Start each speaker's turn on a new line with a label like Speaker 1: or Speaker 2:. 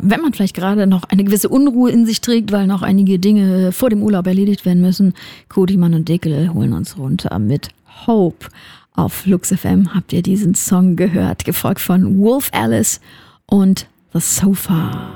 Speaker 1: wenn man vielleicht gerade noch eine gewisse Unruhe in sich trägt, weil noch einige Dinge vor dem Urlaub erledigt werden müssen. Cody, Mann und Dickel holen uns runter mit Hope. Auf Flux FM habt ihr diesen Song gehört, gefolgt von Wolf Alice und The Sofa.